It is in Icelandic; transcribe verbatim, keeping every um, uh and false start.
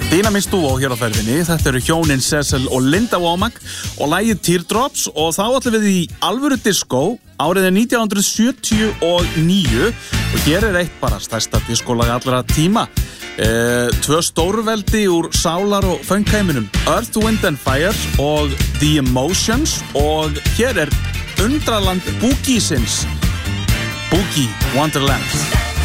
Dynamix Duo hér á ferðinni. Þetta eru hjónin Cecil og Linda Womack og lagið Teardrops og þá ætlum við í alvöru disco. Árið er nítján hundruð sjötíu og níu og hér er eitt bara stærsta diskolag allra tíma. Eh, tvö stórveldi úr sálar og funkheiminum, Earth, Wind and Fire og The Emotions, og hér er undraland Boogiesins Boogie Wonderland.